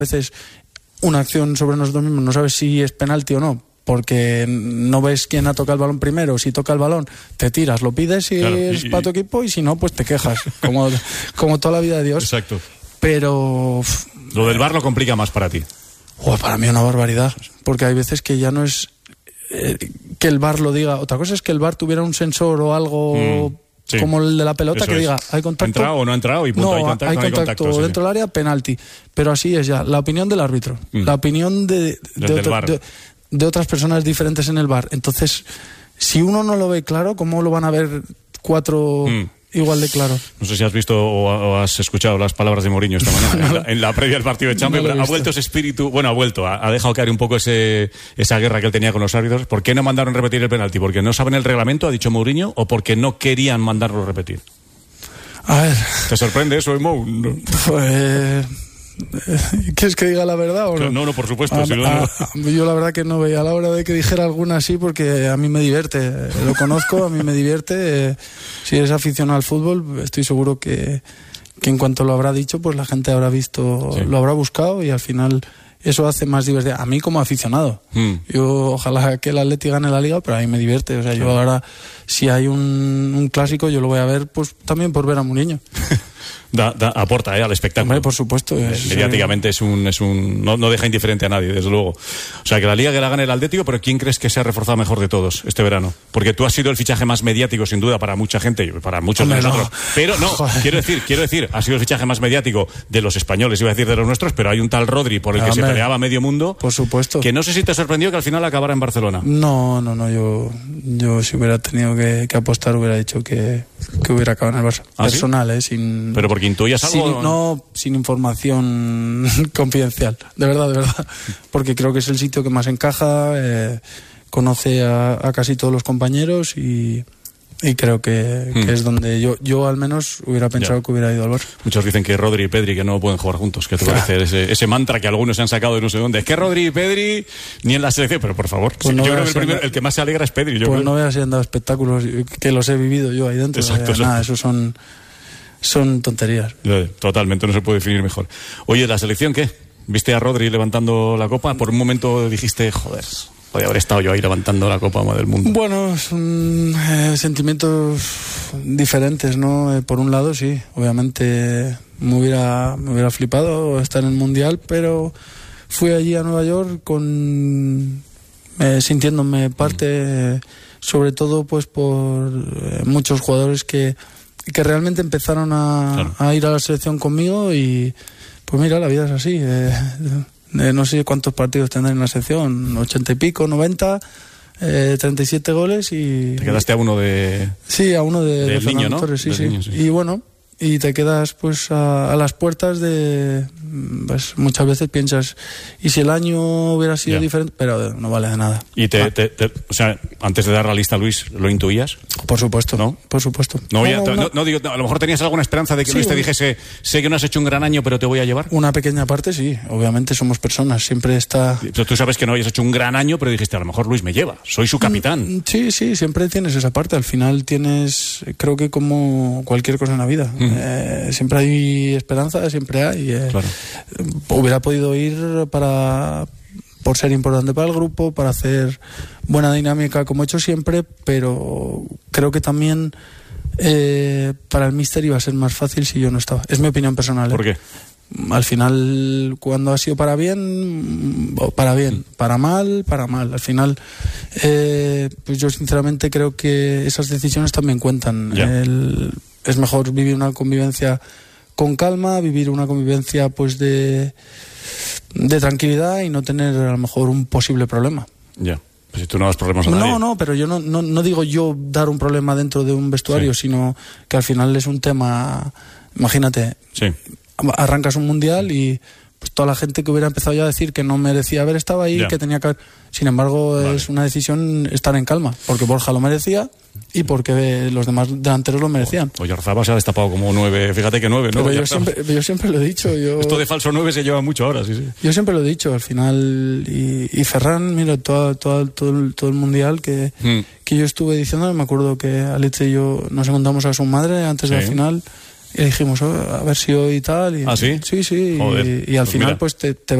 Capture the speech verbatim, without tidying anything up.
veces una acción sobre nosotros mismos, no sabes si es penalti o no, porque no ves quién ha tocado el balón primero. Si toca el balón, te tiras, lo pides si claro, es y, para tu equipo, y si no, pues te quejas, como, como toda la vida de Dios. Exacto. Pero... Lo del V A R lo complica más para ti. Oh, para mí una barbaridad, porque hay veces que ya no es eh, que el V A R lo diga. Otra cosa es que el V A R tuviera un sensor o algo... Mm. Sí. Como el de la pelota, eso que diga, hay contacto. ¿Ha entrado o no ha entrado? Y punto, no, hay contacto, hay no contacto, hay contacto dentro sí. del área, penalti. Pero así es ya, la opinión del árbitro, mm. la opinión de, de, otro, de, de otras personas diferentes en el V A R. Entonces, si uno no lo ve claro, ¿cómo lo van a ver cuatro mm. igual de claro? No sé si has visto o, o has escuchado las palabras de Mourinho esta mañana, no, en, la, en la previa del partido de Champions. No ha vuelto ese espíritu, bueno, ha vuelto, ha, ha dejado caer un poco ese, esa guerra que él tenía con los árbitros. ¿Por qué no mandaron repetir el penalti? ¿Porque no saben el reglamento, ha dicho Mourinho, o porque no querían mandarlo repetir? A ver. ¿Te sorprende eso, Mou? No. Pues... ¿Quieres que diga la verdad o no? No, no, por supuesto. A, si no, a, no. Yo la verdad que no veía a la hora de que dijera alguna así, porque a mí me divierte. Lo conozco, a mí me divierte. Si eres aficionado al fútbol, estoy seguro que, que en cuanto lo habrá dicho, pues la gente habrá visto, sí. lo habrá buscado, y al final eso hace más divertido. A mí como aficionado. Mm. Yo ojalá que el Atleti gane la Liga, pero a mí me divierte. O sea, yo ahora, si hay un, un clásico, yo lo voy a ver pues también por ver a Mourinho. Da, da, aporta eh, al espectáculo. Hombre, por supuesto. Es, Mediáticamente es un, es un no, no deja indiferente a nadie, desde luego. O sea, que la Liga que la gane el Atlético, pero ¿quién crees que se ha reforzado mejor de todos este verano? Porque tú has sido el fichaje más mediático, sin duda, para mucha gente, para muchos Hombre, de nosotros. No. Pero no, Joder. quiero decir, quiero decir, ha sido el fichaje más mediático de los españoles, iba a decir de los nuestros, pero hay un tal Rodri por el que Hombre, se peleaba medio mundo. Por supuesto. Que no sé si te sorprendió que al final acabara en Barcelona. No, no, no, yo, yo si hubiera tenido que, que apostar, hubiera dicho que, que hubiera acabado en el Barça. ¿Ah, Personal, sí? eh, sin... Pero porque intuyas algo. Sin, no, sin información confidencial, de verdad, de verdad, porque creo que es el sitio que más encaja, eh, conoce a, a casi todos los compañeros y, y creo que, hmm. que es donde yo, yo al menos hubiera pensado ya. que hubiera ido al Barça. Muchos dicen que Rodri y Pedri que no pueden jugar juntos, que te parece ese, ese mantra que algunos se han sacado de no sé dónde, es que Rodri y Pedri ni en la selección, pero por favor, pues sí, no yo creo que el, primero, andado, el que más se alegra es Pedri. Yo pues creo. no veas si han dado espectáculos que los he vivido yo ahí dentro. Exacto, eh, nada, esos son... Son tonterías. Totalmente, no se puede definir mejor. Oye, ¿la selección qué? ¿Viste a Rodri levantando la copa? Por un momento dijiste, joder, podría haber estado yo ahí levantando la copa del mundo. Bueno, son eh, sentimientos diferentes, ¿no? Eh, por un lado, sí, obviamente me hubiera, me hubiera flipado estar en el Mundial, pero fui allí a Nueva York con eh, sintiéndome parte, eh, sobre todo pues por eh, muchos jugadores que que realmente empezaron a, claro. a ir a la selección conmigo, y pues mira, la vida es así. Eh, eh, no sé cuántos partidos tendrán en la selección, ochenta y pico, noventa, eh, treinta y siete goles y... Te quedaste a uno de... Sí, a uno de, de niño, ¿no? Torres, sí, del sí. Niño, sí. Y bueno, y te quedas pues a, a las puertas de... Pues muchas veces piensas, ¿y si el año hubiera sido yeah. diferente? Pero no vale de nada. Y te, te, te, o sea, antes de dar la lista, Luis, ¿lo intuías? Por supuesto, ¿no? Por supuesto. No, no, no, no, no digo, no, a lo mejor tenías alguna esperanza de que sí, Luis te dijese, sé que no has hecho un gran año, pero te voy a llevar. Una pequeña parte, sí. Obviamente somos personas, siempre está... Pero tú sabes que no hayas hecho un gran año, pero dijiste, a lo mejor Luis me lleva, soy su capitán. Sí, sí, siempre tienes esa parte. Al final tienes, creo que como cualquier cosa en la vida, mm. eh, siempre hay esperanza, siempre hay... Eh, claro. Hubiera podido ir para por ser importante para el grupo, para hacer buena dinámica como he hecho siempre, pero creo que también eh, para el míster iba a ser más fácil si yo no estaba. Es mi opinión personal. ¿eh? ¿Por qué? Al final, cuando ha sido para bien, para bien, para mal, para mal. Al final, eh, pues yo sinceramente creo que esas decisiones también cuentan. El, es mejor vivir una convivencia con calma, vivir una convivencia pues de, de tranquilidad y no tener a lo mejor un posible problema. Ya, pues si tú no das problemas a nadie. No, no, pero yo no, no, no digo yo dar un problema dentro de un vestuario, sí. sino que al final es un tema, imagínate, sí. arrancas un mundial y pues toda la gente que hubiera empezado ya a decir que no merecía haber estado ahí, ya. que tenía que haber... Sin embargo, vale. es una decisión estar en calma, porque Borja lo merecía y porque los demás delanteros lo merecían. Oye, Oyarzabal se ha destapado como nueve, fíjate que nueve, ¿no? Pero yo siempre, yo siempre lo he dicho. Yo, Esto de falso nueve se lleva mucho ahora, sí, sí. Yo siempre lo he dicho, al final, y, y Ferran, mira, todo, todo, todo, el, todo el mundial que, mm. que yo estuve diciendo, me acuerdo que Alex y yo nos encontramos a su madre antes sí. de la final, Y dijimos, oh, a ver si hoy y tal. Y, ¿Ah, sí? Sí, sí. Joder, y, y al pues final, mira. pues te, te